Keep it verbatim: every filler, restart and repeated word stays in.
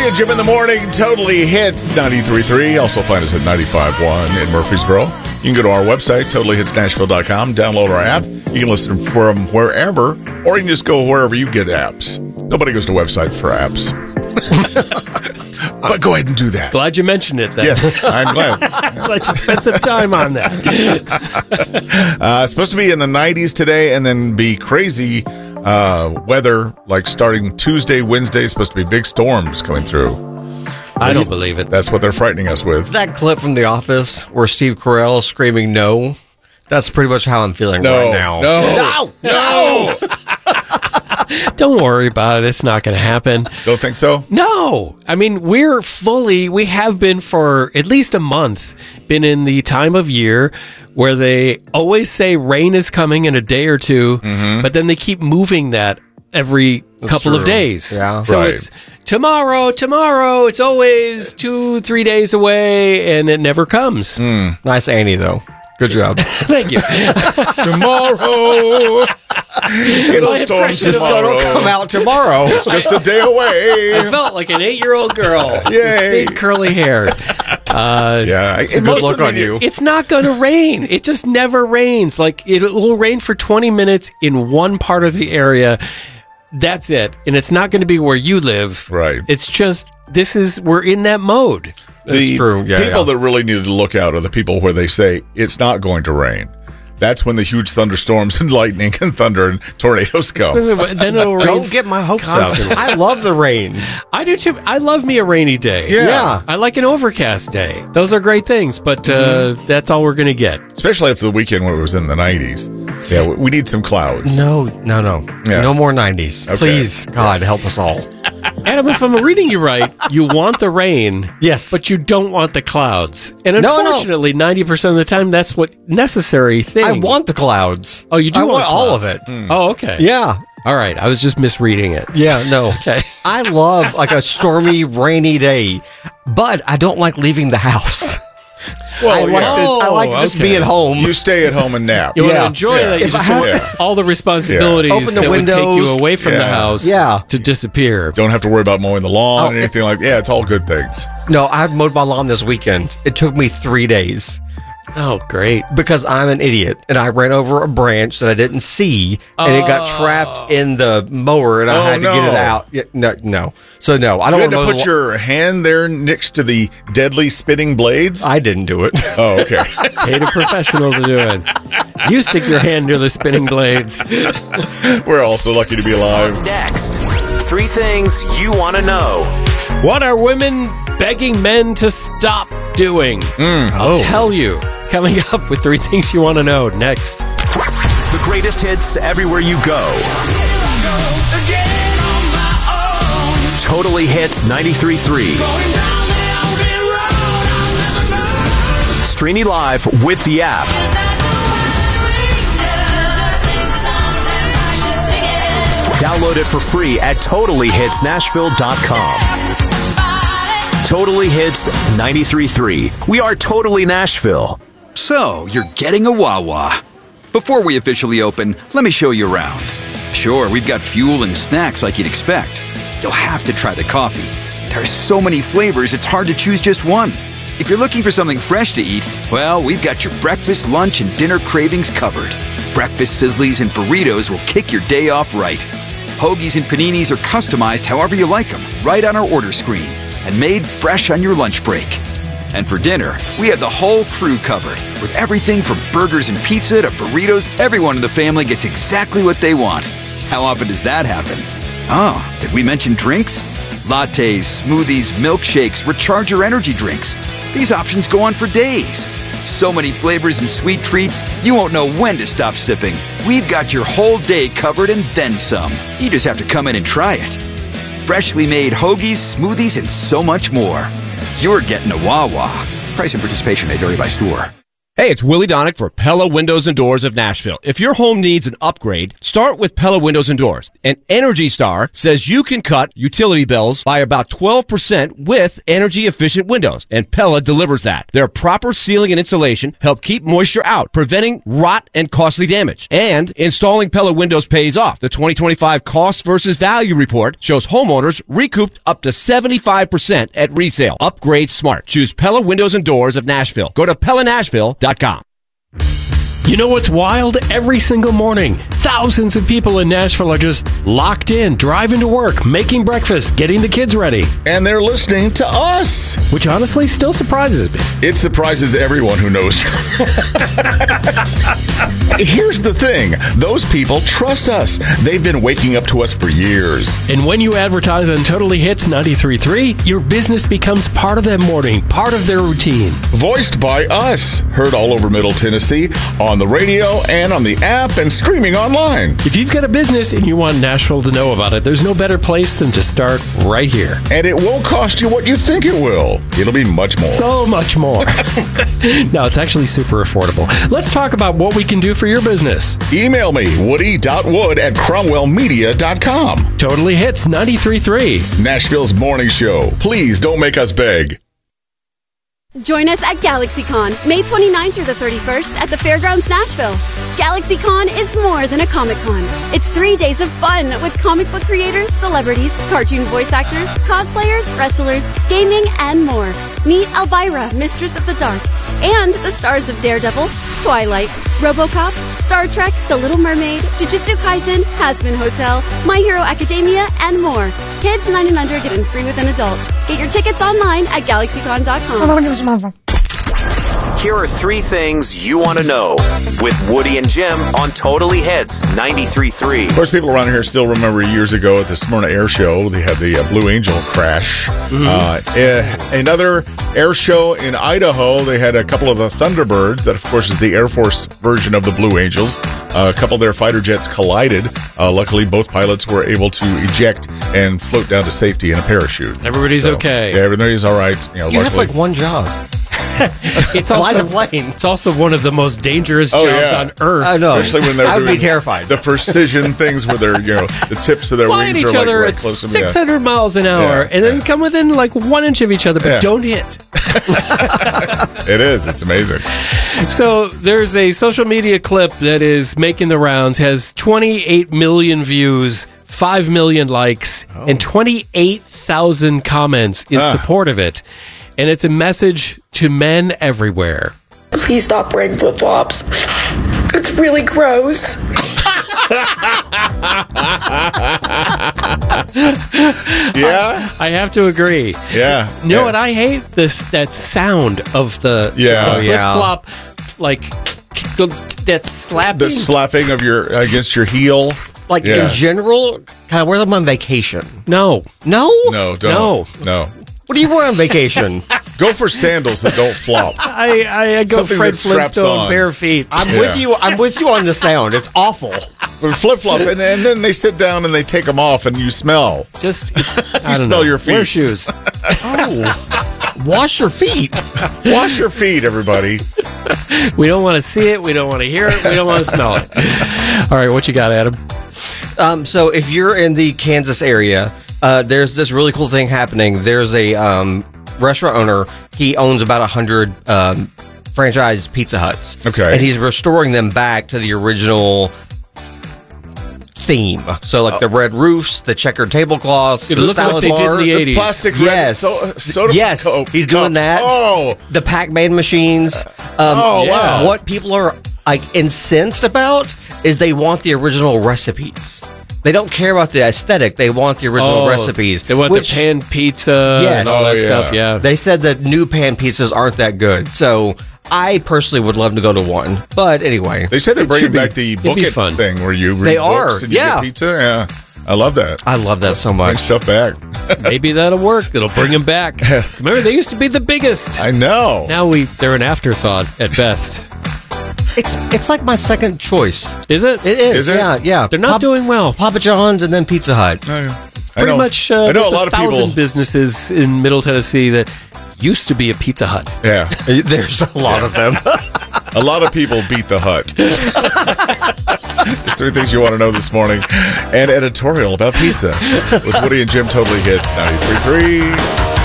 you, Jim in the Morning. Totally hits ninety-three point three. Also find us at ninety-five point one in Murfreesboro. You can go to our website, totally hits nashville dot com, download our app. You can listen from wherever, or you can just go wherever you get apps. Nobody goes to websites for apps. But go ahead and do that. Glad you mentioned it then. Yes, I'm glad. Glad you spent some time on that. uh, it's supposed to be in the nineties today and then be crazy uh, weather, like starting Tuesday, Wednesday. Supposed to be big storms coming through. I don't believe it. That's what they're frightening us with. That clip from The Office where Steve Carell is screaming no, that's pretty much how I'm feeling No, right now. no, no, no. Don't worry about it. It's not going to happen. Don't think so? No. I mean, we're fully, we have been for at least a month, been in the time of year where they always say rain is coming in a day or two, mm-hmm. but then they keep moving that every That's couple true. of days. Yeah. So Right. it's tomorrow, tomorrow. It's always two, three days away, and it never comes. Mm. Nice Annie, though. Good job. Thank you. Tomorrow. It'll My storm impression The of- sun will tomorrow. come out tomorrow. It's just a day away. I felt like an eight-year-old girl with Yay. big curly hair. Uh, Yeah, It's a good look on you. It's not going to rain. It just never rains. Like, it will rain for twenty minutes in one part of the area. That's it. And it's not going to be where you live. Right. It's just, this is, we're in that mode. That's true. Yeah, people yeah. that really needed to look out are the people where they say it's not going to rain. That's when the huge thunderstorms and lightning and thunder and tornadoes go. Then it'll rain. Don't get my hopes constantly. up. I love the rain. I do too. I love me a rainy day. Yeah. Yeah. I like an overcast day. Those are great things, but uh, Mm-hmm. that's all we're going to get. Especially after the weekend when it was in the nineties. Yeah, we- we need some clouds. No, no, no. Yeah. No more nineties. Okay. Please, God, Yes. help us all. Adam, if I'm reading you right, you want the rain, Yes. but you don't want the clouds. And No, no. unfortunately, ninety percent of the time, that's what necessary thing. I want the clouds. Oh, you do I want want all of clouds. it. Oh, okay. Yeah. All right. I was just misreading it. Yeah, no. Okay. I love like a stormy, rainy day, but I don't like leaving the house. Well, I like yeah. to, I like to Oh, just okay. be at home. You stay at home and nap. You want to Yeah. enjoy Yeah. that. You If I just had- want Yeah. all the responsibilities Yeah. Open the that would take you windows. away from the Yeah. house Yeah. to disappear. Don't have to worry about mowing the lawn Oh, and anything like that. Yeah, it's all good things. No, I mowed my lawn this weekend. It took me three days Oh, great. because I'm an idiot and I ran over a branch that I didn't see and it got Oh. trapped in the mower and I Oh, had to get it no. out. Yeah, no, no. So no, I You don't had to know. put your hand there next to the deadly spinning blades? I didn't do it. Oh, okay. Paid a professional to do it. You stick your hand near the spinning blades. We're also lucky to be alive. Next, three things you want to know. What are women begging men to stop doing? I'll Oh. tell you. Coming up with three things you want to know next. The greatest hits everywhere you go. Totally Hits ninety-three point three. Streaming live with the app. Download it for free at totally hits nashville dot com. Totally Hits ninety-three point three. We are Totally Nashville. So, you're getting a Wawa. Before we officially open, let me show you around. Sure, we've got fuel and snacks like you'd expect. You'll have to try the coffee. There are so many flavors, it's hard to choose just one. If you're looking for something fresh to eat, well, we've got your breakfast, lunch, and dinner cravings covered. Breakfast sizzlies and burritos will kick your day off right. Hoagies and paninis are customized however you like them, right on our order screen, and made fresh on your lunch break. And for dinner, we have the whole crew covered. With everything from burgers and pizza to burritos, everyone in the family gets exactly what they want. How often does that happen? Oh, did we mention drinks? Lattes, smoothies, milkshakes, recharger energy drinks. These options go on for days. So many flavors and sweet treats, you won't know when to stop sipping. We've got your whole day covered and then some. You just have to come in and try it. Freshly made hoagies, smoothies, and so much more. You're getting a Wawa. Price and participation may vary by store. Hey, it's Willie Donick for Pella Windows and Doors of Nashville. If your home needs an upgrade, start with Pella Windows and Doors. And Energy Star says you can cut utility bills by about twelve percent with energy-efficient windows. And Pella delivers that. Their proper sealing and insulation help keep moisture out, preventing rot and costly damage. And installing Pella windows pays off. The twenty twenty-five Cost versus Value Report shows homeowners recouped up to seventy-five percent at resale. Upgrade smart. Choose Pella Windows and Doors of Nashville. Go to Pella Nashville dot com. You know what's wild? Every single morning, thousands of people in Nashville are just locked in, driving to work, making breakfast, getting the kids ready. And they're listening to us. Which honestly still surprises me. It surprises everyone who knows. Here's the thing. Those people trust us. They've been waking up to us for years. And when you advertise on Totally Hits ninety-three point three, your business becomes part of that morning, part of their routine. Voiced by us. Heard all over Middle Tennessee, on the radio and on the app and streaming online. If you've got a business and you want Nashville to know about it, there's no better place than to start right here. And it won't cost you what you think it will. It'll be much more. So much more. No, it's actually super affordable. Let's talk about what we can do for your business. Email me, woody dot wood at cromwell media dot com. Totally Hits ninety-three point three. Nashville's morning show. Please don't make us beg. Join us at GalaxyCon, May twenty-ninth through the thirty-first at the Fairgrounds, Nashville. GalaxyCon is more than a Comic-Con. It's three days of fun with comic book creators, celebrities, cartoon voice actors, cosplayers, wrestlers, gaming, and more. Meet Elvira, Mistress of the Dark, and the stars of Daredevil, Twilight, RoboCop, Star Trek, The Little Mermaid, Jujutsu Kaisen, Hazbin Hotel, My Hero Academia, and more. Kids nine and under get in free with an adult. Get your tickets online at galaxy con dot com. Here are three things you want to know with Woody and Jim on Totally Hits ninety-three point three. Of course, people around here still remember years ago at the Smyrna Air Show, they had the uh, Blue Angel crash. Mm-hmm. Uh, eh, another air show in Idaho, they had a couple of the Thunderbirds, that of course is the Air Force version of the Blue Angels. Uh, a couple of their fighter jets collided. Uh, luckily, both pilots were able to eject and float down to safety in a parachute. Everybody's so, okay. Yeah, everybody's all right. You know, You have luckily. like one job. It's Fly also, the plane. it's also one of the most dangerous Oh, jobs yeah. on Earth. I know. Especially when they're I would doing be terrified. the precision things where they're, you know, the tips of their Flying wings each are like other right at close to them. six hundred miles an hour, Yeah, and then yeah. come within like one inch of each other, but Yeah. don't hit. It is. It's amazing. So there's a social media clip that is making the rounds, has twenty-eight million views, five million likes, Oh. and twenty-eight thousand comments in Ah. support of it. And it's a message to men everywhere. Please stop wearing flip flops. It's really gross. Yeah? I have to agree. Yeah. You know yeah. what I hate? This that sound of the, Yeah. the Oh, flip yeah. flop, like the, that slapping. The slapping of your against your heel. Like Yeah. in general, kind of wear them on vacation. no, No? No, don't. No. What do you wear on vacation? Go for sandals that don't flop. I I, I go Something Fred that straps Flintstone on. bare feet. I'm Yeah. with you. I'm with you on the sound. It's awful. Flip flops, and, and then they sit down and they take them off, and you smell. Just I You don't smell know. your feet. Wear shoes. Oh, wash your feet. Wash your feet, everybody. We don't want to see it. We don't want to hear it. We don't want to smell it. All right, what you got, Adam? Um, so if you're in the Kansas area, uh, there's this really cool thing happening. There's a um, restaurant owner. He owns about a hundred um, franchise Pizza Huts. Okay. and he's restoring them back to the original theme. So like the red roofs, the checkered tablecloths, It the looked like salad they did in bar. the The eighties. plastic red Yes. so, soda yes, Coke he's doing cups. that. Oh, The Pac-Man machines. Um, Oh, wow. What people are like incensed about is they want the original recipes. They don't care about the aesthetic. They want the original Oh, recipes. They want which the pan pizza Yes. and all Oh, that yeah. stuff. Yeah. They said that new pan pizzas aren't that good. So I personally would love to go to one. But anyway, they said they're it bringing should be- back the be book it fun. thing where you read They books are, and you yeah. get pizza. Yeah, I love that. I love that so Bring much. stuff back. Maybe that'll work. It'll bring them back. Remember, they used to be the biggest. I know. Now we they're an afterthought at best. It's it's like my second choice. Is it? It is. Is it? Yeah, yeah. They're not Pop- doing well. Papa John's and then Pizza Hut. I Pretty know, much. Uh, I know there's a lot of thousand people. businesses in Middle Tennessee that used to be a Pizza Hut. Yeah. There's a lot of them. A lot of people beat the Hut. It's three things you want to know this morning. And editorial about pizza with Woody and Jim. Totally Hits ninety-three point three.